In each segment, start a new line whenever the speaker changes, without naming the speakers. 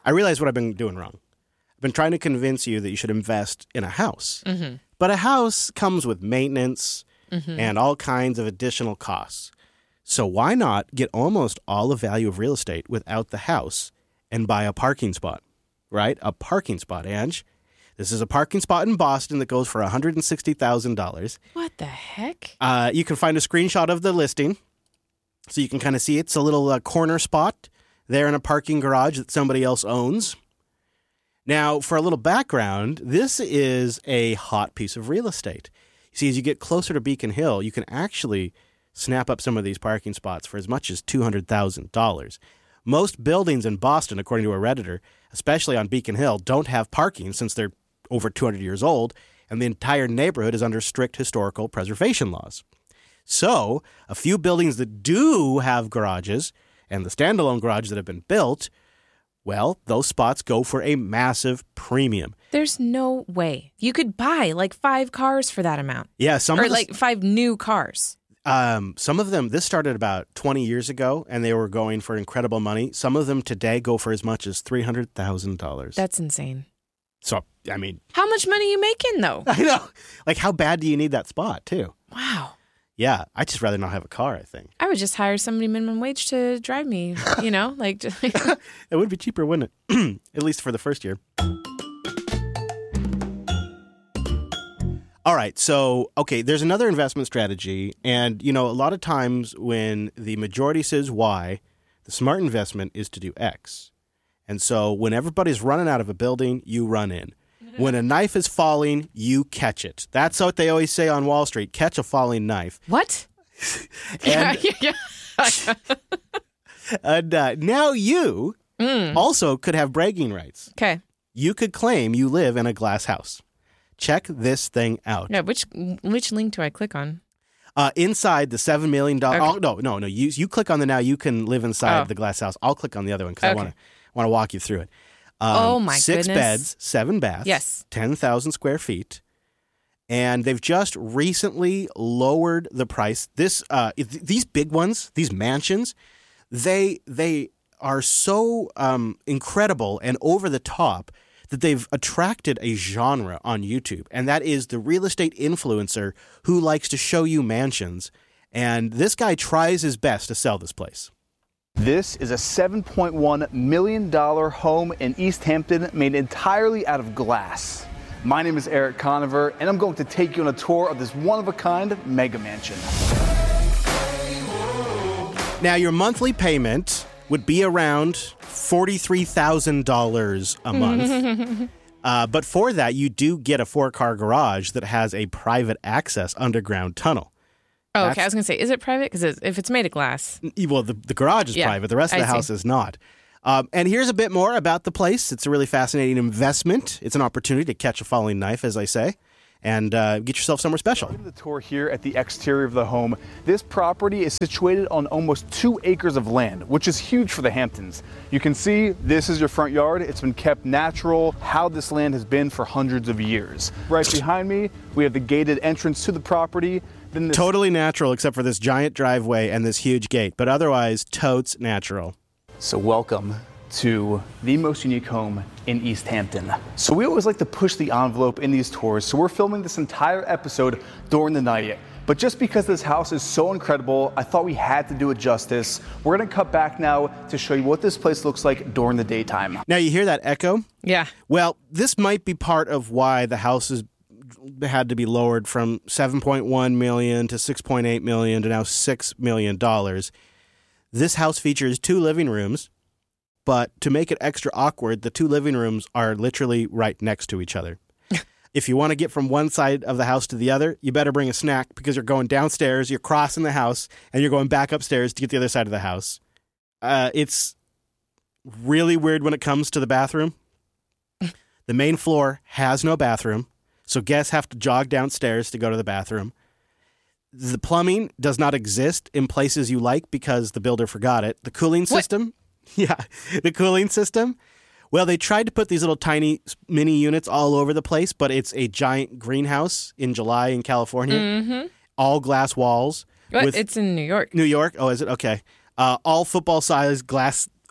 I realize what I've been doing wrong. I've been trying to convince you that you should invest in a house.
Mm-hmm.
But a house comes with maintenance and all kinds of additional costs. So why not get almost all the value of real estate without the house and buy a parking spot, right? A parking spot, Ange. This is a parking spot in Boston that goes for $160,000.
What the heck?
You can find a screenshot of the listing so you can kind of see it's a little corner spot there in a parking garage that somebody else owns. Now, for a little background, this is a hot piece of real estate. You see, as you get closer to Beacon Hill, you can actually snap up some of these parking spots for as much as $200,000. Most buildings in Boston, according to a Redditor, especially on Beacon Hill, don't have parking since they're over 200 years old, and the entire neighborhood is under strict historical preservation laws. So, a few buildings that do have garages, and the standalone garages that have been built, well, those spots go for a massive premium.
There's no way. You could buy like 5 cars for that amount.
Yeah,
or like 5 new cars.
Some of them, this started about 20 years ago, and they were going for incredible money. Some of them today go for as much as $300,000.
That's insane.
So, I mean...
How much money are you making, though?
I know. Like, how bad do you need that spot, too?
Wow.
Yeah, I'd just rather not have a car, I think.
I would just hire somebody minimum wage to drive me, you know? Like,
it would be cheaper, wouldn't it? At least for the first year. All right, so, okay, there's another investment strategy, and, you know, a lot of times when the majority says Y, the smart investment is to do X. And so when everybody's running out of a building, you run in. When a knife is falling, you catch it. That's what they always say on Wall Street, catch a falling knife.
What?
And, and now you also could have bragging rights.
Okay.
You could claim you live in a glass house. Check this thing out.
Yeah, which link do I click on?
Inside the $7 million.
Okay.
Oh, no. You click on the now you can live inside the glass house. I'll click on the other one because I want to walk you through it.
Oh my
6
goodness.
beds, 7 baths.
Yes.
10,000 square feet. And they've just recently lowered the price. These big ones, these mansions, they are so incredible and over the top that they've attracted a genre on YouTube, and that is the real estate influencer who likes to show you mansions. And this guy tries his best to sell this place.
This is a $7.1 million home in East Hampton made entirely out of glass. My name is Eric Conover, and I'm going to take you on a tour of this one-of-a-kind mega mansion.
Now, your monthly payment would be around $43,000 a month. But for that, you do get a 4-car garage that has a private access underground tunnel.
Oh, okay. I was going to say, is it private? Because if it's made of glass.
Well, the garage is private. The rest of the house is not. And here's a bit more about the place. It's a really fascinating investment. It's an opportunity to catch a falling knife, as I say, and get yourself somewhere special.
Starting the tour here at the exterior of the home, this property is situated on almost 2 acres of land, which is huge for the Hamptons. You can see this is your front yard. It's been kept natural, how this land has been for hundreds of years. Right behind me, we have the gated entrance to the property. Then
Totally natural, except for this giant driveway and this huge gate, but otherwise, totes natural.
So welcome to the most unique home in East Hampton. So we always like to push the envelope in these tours, so we're filming this entire episode during the night. But just because this house is so incredible, I thought we had to do it justice. We're gonna cut back now to show you what this place looks like during the daytime.
Now, you hear that echo?
Yeah.
Well, this might be part of why the house has had to be lowered from $7.1 million to $6.8 million to now $6 million. This house features 2 living rooms, but to make it extra awkward, the 2 living rooms are literally right next to each other. If you want to get from one side of the house to the other, you better bring a snack because you're going downstairs, you're crossing the house, and you're going back upstairs to get the other side of the house. It's really weird when it comes to the bathroom. The main floor has no bathroom, so guests have to jog downstairs to go to the bathroom. The plumbing does not exist in places you like because the builder forgot it. The cooling system, the cooling system. Well, they tried to put these little tiny mini units all over the place, but it's a giant greenhouse in July in California. Mm-hmm. All glass walls.
What? It's in New York.
New York? Oh, is it? Okay. All football-sized glass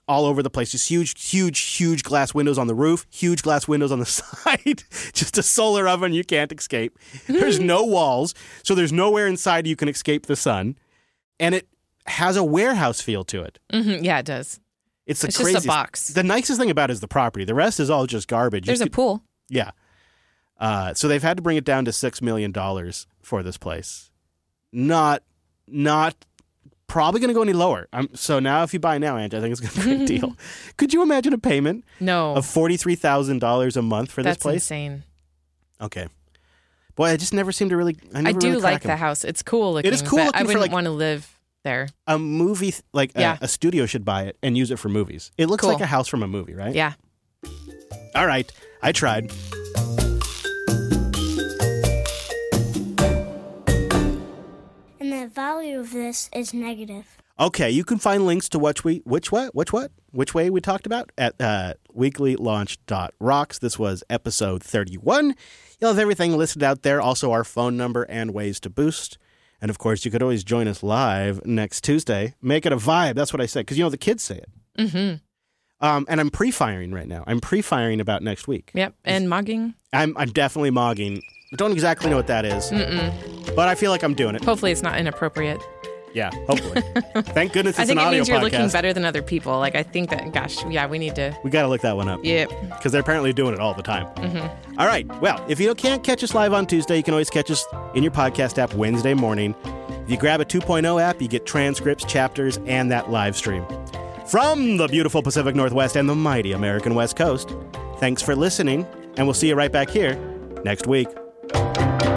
all over the place. Just huge glass windows on the roof, huge glass windows on the side. Just a solar oven you can't escape. There's no walls, so there's nowhere inside you can escape the sun. And it has a warehouse feel to it.
Mm-hmm. Yeah, it does.
It's
just
craziest.
a box.
The nicest thing about it is the property. The rest is all just garbage.
There's a pool.
Yeah. So they've had to bring it down to $6 million for this place. Not probably going to go any lower. So now if you buy now, Angie, I think it's going to be a great deal. Could you imagine a payment of $43,000 a month for this place?
That's insane.
Okay. Boy, I just never seem to really...
I do like the house. It's cool looking.
It is cool
but
looking
I wouldn't
for
want to live there.
A movie, a studio should buy it and use it for movies. It looks like a house from a movie, right?
Yeah.
All right. I tried.
And the value of this is negative.
Okay, you can find links to which way we talked about at weeklylaunch.rocks. This was episode 31. You'll have everything listed out there, also our phone number and ways to boost. And of course, you could always join us live next Tuesday. Make it a vibe. That's what I said, because the kids say it.
Mm-hmm.
And I'm pre-firing right now. I'm pre-firing about next week.
Yep, and mogging.
I'm definitely mogging. I don't exactly know what that is, but I feel like I'm doing it.
Hopefully it's not inappropriate.
Yeah, hopefully. Thank goodness it's an audio podcast.
I think it means you're looking better than other people. Like, I think that, we need to...
We got to look that one up.
Yep.
Because they're apparently doing it all the time.
Mm-hmm.
All right. Well, if you can't catch us live on Tuesday, you can always catch us in your podcast app Wednesday morning. If you grab a 2.0 app, you get transcripts, chapters, and that live stream. From the beautiful Pacific Northwest and the mighty American West Coast, thanks for listening, and we'll see you right back here next week.